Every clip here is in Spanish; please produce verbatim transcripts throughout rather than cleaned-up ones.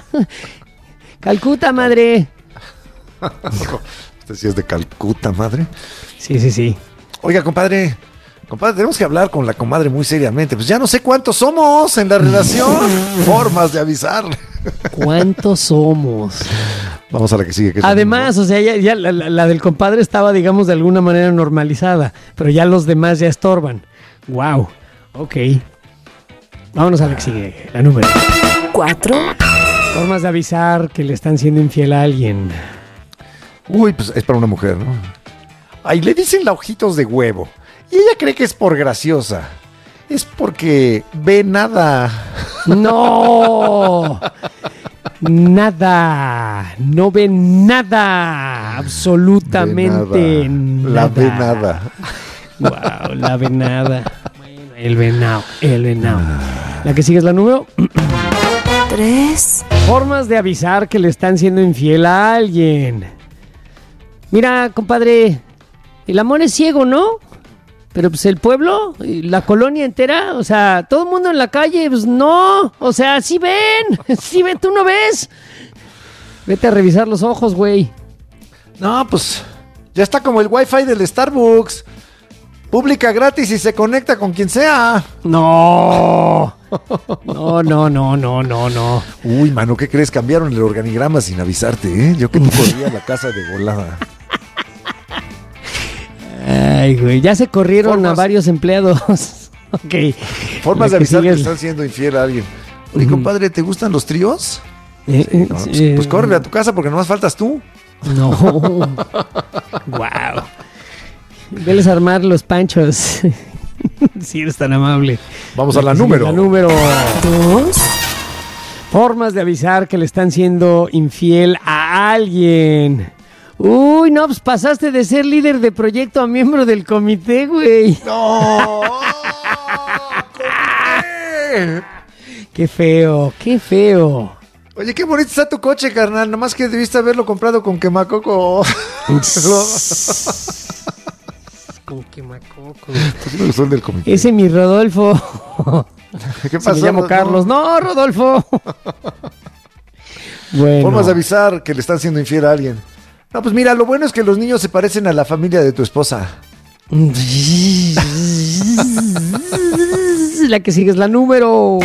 Calcuta, madre. Este sí es de Calcuta, madre. Sí, sí, sí. Oiga, compadre, compadre, tenemos que hablar con la comadre muy seriamente. Pues ya no sé cuántos somos en la relación. Formas de avisar. ¿Cuántos somos? Vamos a la que sigue. Que es Además, o sea, ya, ya la, la, la del compadre estaba, digamos, de alguna manera normalizada, pero ya los demás ya estorban. Wow. Ok. Vámonos a la que sigue. La número cuatro. Formas de avisar que le están siendo infiel a alguien. Uy, pues es para una mujer, ¿no? Ay, le dicen la ojitos de huevo. Y ella cree que es por graciosa. Es porque ve nada. ¡No! Nada. No ve nada. Absolutamente Ve nada. La ve nada. Wow, la venada. Bueno, el venado. El venado. La que sigue es la número tres. Formas de avisar que le están siendo infiel a alguien. Mira, compadre, el amor es ciego, ¿no? Pero pues el pueblo, la colonia entera, o sea, todo el mundo en la calle, pues no. O sea, sí ven, sí ven, tú no ves. Vete a revisar los ojos, güey. No, pues ya está como el wifi del Starbucks. Publica gratis y se conecta con quien sea. No. No, no, no, no, no, no. Uy, mano, ¿qué crees? Cambiaron el organigrama sin avisarte, ¿eh? Yo que te corría a la casa de volada. Ay, güey, ya se corrieron Formas. a varios empleados. Ok. Formas La de que avisar sigue que es- están siendo infiel a alguien. Oye, Ujú. compadre, ¿te gustan los tríos? Eh, Sí, eh, no, pues, sí, pues eh, córrele a tu casa porque nomás faltas tú. No. Wow. Veles a armar los panchos. Si eres tan amable. Vamos a la que sigue, número. La número dos. Formas de avisar que le están siendo infiel a alguien. Uy, no, pues pasaste de ser líder de proyecto a miembro del comité, güey. ¡No! ¿Comité? Qué feo, qué feo. Oye, qué bonito está tu coche, carnal. Nomás que debiste haberlo comprado con quemacoco. Con quemacoco. Me gustó el del comité. Ese mi Rodolfo. ¿Qué Si pasó? me llamo No. Carlos. No, Rodolfo. Bueno. Formas de avisar que le están siendo infiel a alguien. No, pues mira, lo bueno es que los niños se parecen a la familia de tu esposa. La que sigue es la número.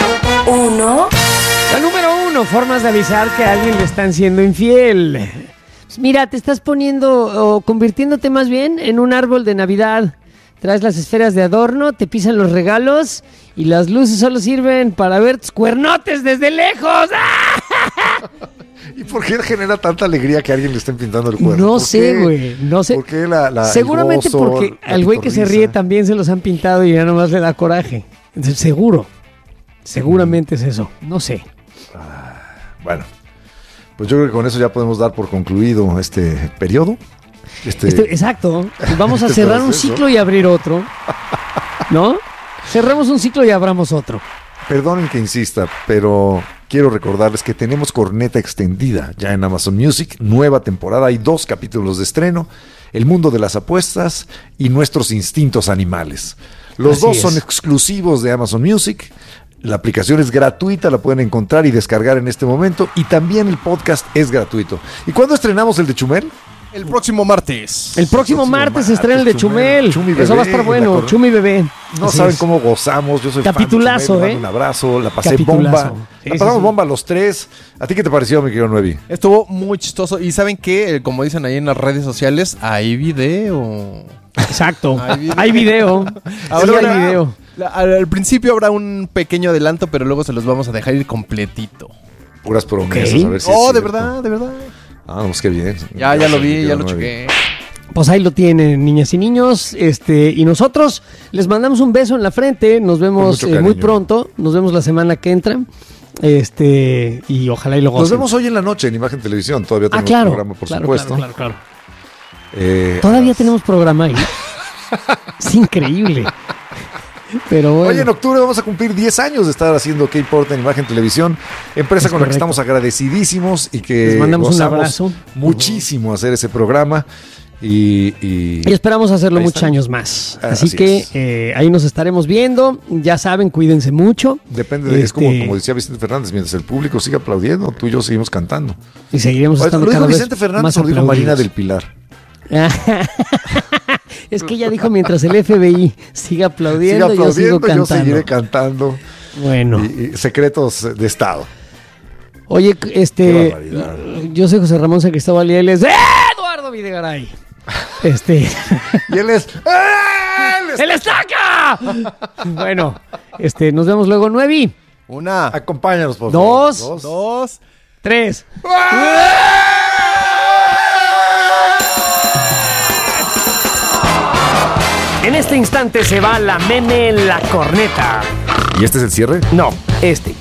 uno. La número uno, formas de avisar que a alguien le están siendo infiel. Pues mira, te estás poniendo o convirtiéndote más bien en un árbol de Navidad. Traes las esferas de adorno, te pisan los regalos y las luces solo sirven para ver tus cuernotes desde lejos. ¡Ah! ¿Y por qué genera tanta alegría que a alguien le estén pintando el cuerno? No ¿Por sé, qué? güey, no sé. ¿Por qué la, la- el Seguramente gozo, porque la al güey que se pitorrisa? ríe también se los han pintado y ya nomás le da coraje. Entonces, seguro, seguramente es eso. No sé. Bueno, pues yo creo que con eso ya podemos dar por concluido este periodo. Este, Este- exacto. Vamos a este cerrar un proceso. ciclo y abrir otro. ¿No? Cerramos un ciclo y abramos otro. Perdonen que insista, pero quiero recordarles que tenemos corneta extendida ya en Amazon Music, nueva temporada, hay dos capítulos de estreno, El mundo de las apuestas y Nuestros instintos animales. Los Así dos es. son exclusivos de Amazon Music. La aplicación es gratuita, la pueden encontrar y descargar en este momento, y también el podcast es gratuito. ¿Y cuándo estrenamos el de Chumel? El próximo martes. El próximo próximo martes se martes, estrena el de Chumel. Chumel. Chumi Eso va a Bebé, estar la bueno. corona. Chumi Bebé. No Así saben es. cómo gozamos. Yo soy Capitulazo, fan de Chumel, le ¿eh? mando un abrazo, la pasé Capitulazo. bomba. Sí, la sí, pasamos sí. bomba los tres. ¿A ti qué te pareció, mi querido Nuevi? Estuvo muy chistoso. Y ¿saben qué? Eh, Como dicen ahí en las redes sociales, hay video. Exacto. Hay video. Hay video. Ahora Sí, hay la- video. la- al, al principio habrá un pequeño adelanto, pero luego se los vamos a dejar ir completito. Puras promesas. Ok. A ver si Oh, es de cierto. verdad, de verdad. Ah, pues qué bien. Ya, ya lo mi vi, querido ya lo Nuevi. chequé. Pues ahí lo tienen, niñas y niños. Este, y nosotros les mandamos un beso en la frente. Nos vemos mucho eh, muy cariño. pronto. Nos vemos la semana que entra. Este, y ojalá y lo gocen. Nos vemos hoy en la noche en Imagen Televisión. Todavía Ah, tenemos claro. programa, por claro, supuesto. claro, claro, claro. Eh, Todavía tenemos programa ahí. Es increíble. Pero bueno. Hoy en octubre vamos a cumplir diez años de estar haciendo ¿Qué importa? En Imagen Televisión, empresa Es con la que correcto. estamos agradecidísimos y que Les mandamos un gozamos abrazo. muchísimo hacer ese programa. Y, y- Y esperamos hacerlo Ahí muchos está. años más. Ah, Así, así que es. eh, ahí nos estaremos viendo. Ya saben, cuídense mucho. depende de, es como, Este, como decía Vicente Fernández, mientras el público siga aplaudiendo, tú y yo seguimos cantando. Y seguiremos ¿Lo estando dijo cada vez Vicente Fernández más o lo dijo Marina aplaudidos. del Pilar? Es que ella dijo mientras el F B I siga Siga aplaudiendo, yo sigo aplaudiendo, yo, cantando. seguiré cantando. Bueno, Y- y secretos de Estado. oye, este, Qué barbaridad. yo soy José Ramón San Cristóbal y él es Eduardo Videgaray. Este, Y él es... ¡Él es- ¡el estaca! Bueno, este, nos vemos luego, nueve, Una, Acompáñanos, por Dos. favor. dos. tres. En este instante se va la meme en la corneta. ¿Y este es el cierre? No, este.